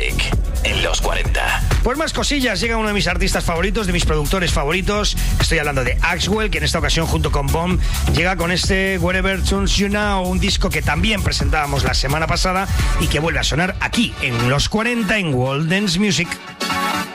Music en los 40. Pues más cosillas, llega uno de mis artistas favoritos, de mis productores favoritos. Estoy hablando de Axwell, que en esta ocasión junto con Bomb llega con este Wherever Turns You Now, un disco que también presentábamos la semana pasada y que vuelve a sonar aquí en los 40 en World Dance Music.